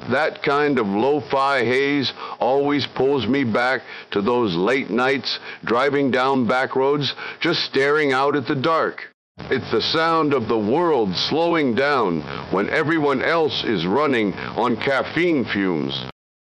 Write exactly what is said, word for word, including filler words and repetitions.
That kind of lo-fi haze always pulls me back to those late nights driving down back roads, just staring out at the dark. It's the sound of the world slowing down when everyone else is running on caffeine fumes.